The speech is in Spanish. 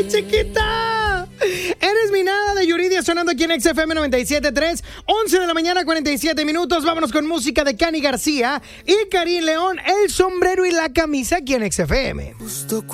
chiquita! Eres mi nada de Yuridia sonando aquí en XFM 97.3, 11 de la mañana, 47 minutos. Vámonos con música de Cani García y Karim León, El sombrero y la camisa aquí en XFM. Justo